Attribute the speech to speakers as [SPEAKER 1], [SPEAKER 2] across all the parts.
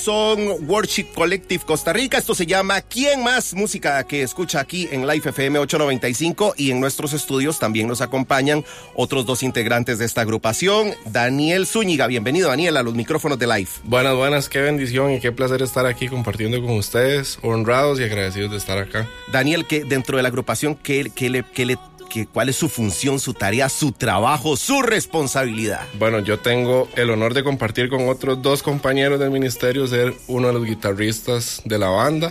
[SPEAKER 1] son Worship Collective Costa Rica. Esto se llama ¿Quién más? Música que escucha aquí en Live FM 895, y en nuestros estudios también nos acompañan otros dos integrantes de esta agrupación. Daniel Zúñiga, bienvenido Daniel a los micrófonos de Live.
[SPEAKER 2] Buenas, qué bendición y qué placer estar aquí compartiendo con ustedes, honrados y agradecidos de estar acá.
[SPEAKER 1] Daniel, que dentro de la agrupación, ¿cuál es su función, su tarea, su trabajo, su responsabilidad?
[SPEAKER 2] Bueno, yo tengo el honor de compartir con otros dos compañeros del ministerio, ser uno de los guitarristas de la banda,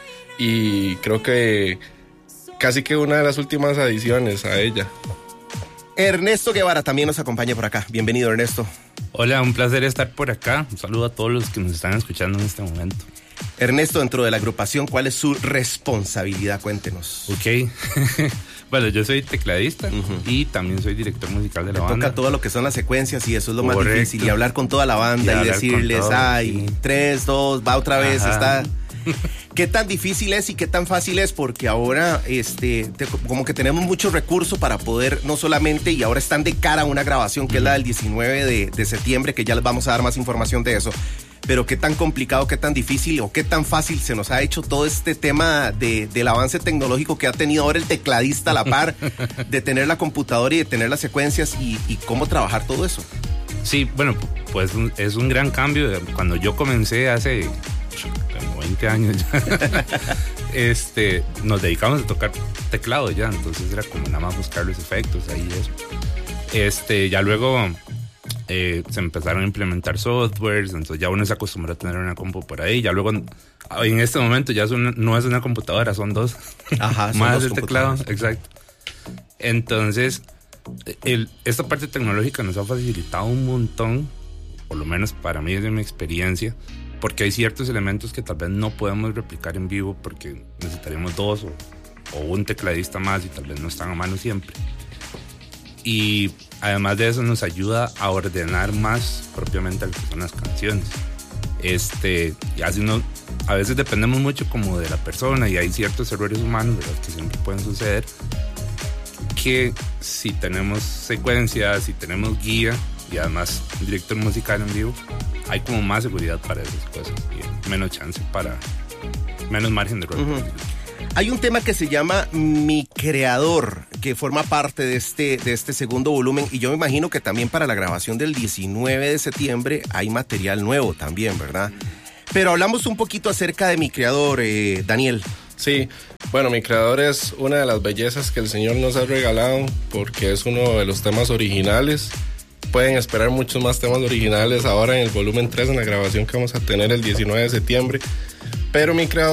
[SPEAKER 2] y creo que casi que una de las últimas adiciones a ella.
[SPEAKER 1] Ernesto Guevara también nos acompaña por acá. Bienvenido, Ernesto.
[SPEAKER 3] Hola, un placer estar por acá. Un saludo a todos los que nos están escuchando en este momento.
[SPEAKER 1] Ernesto, dentro de la agrupación, ¿cuál es su responsabilidad? Cuéntenos.
[SPEAKER 3] Ok. Bueno, yo soy tecladista y también soy director musical de la banda.
[SPEAKER 1] Toca todo lo que son las secuencias y eso es lo más difícil. Y hablar con toda la banda y decirles, sí. 3, 2, va otra vez, está... ¿Qué tan difícil es y qué tan fácil es? Porque ahora como que tenemos mucho recurso para poder, no solamente, y ahora están de cara a una grabación que es la del 19 de septiembre, que ya les vamos a dar más información de eso. Pero qué tan complicado, qué tan difícil o qué tan fácil se nos ha hecho todo este tema del avance tecnológico que ha tenido ahora el tecladista a la par, de tener la computadora y de tener las secuencias y cómo trabajar todo eso.
[SPEAKER 3] Sí, bueno, pues es un gran cambio. Cuando yo comencé hace como 20 años ya, nos dedicamos a tocar teclado ya, entonces era como nada más buscar los efectos ahí y eso. Ya luego se empezaron a implementar softwares, entonces ya uno se acostumbró a tener una compu por ahí, ya luego en este momento ya no es una computadora, son dos.
[SPEAKER 1] Ajá, son
[SPEAKER 3] más
[SPEAKER 1] dos
[SPEAKER 3] el teclado, exacto. Entonces esta parte tecnológica nos ha facilitado un montón, por lo menos para mí desde mi experiencia, porque hay ciertos elementos que tal vez no podemos replicar en vivo porque necesitaríamos dos o un tecladista más y tal vez no están a mano siempre. Y además de eso nos ayuda a ordenar más propiamente lo que son las canciones. Y así a veces dependemos mucho como de la persona y hay ciertos errores humanos, ¿verdad?, que siempre pueden suceder, que si tenemos secuencias, si tenemos guía y además un director musical en vivo, hay como más seguridad para esas cosas y menos chance menos margen de error. Uh-huh.
[SPEAKER 1] Hay un tema que se llama Mi Creador, que forma parte de este segundo volumen, y yo me imagino que también para la grabación del 19 de septiembre hay material nuevo también, ¿verdad? Pero hablamos un poquito acerca de Mi Creador, Daniel.
[SPEAKER 2] Sí, bueno, Mi Creador es una de las bellezas que el Señor nos ha regalado porque es uno de los temas originales. Pueden esperar muchos más temas originales ahora en el volumen 3, en la grabación que vamos a tener el 19 de septiembre. Pero Mi Creador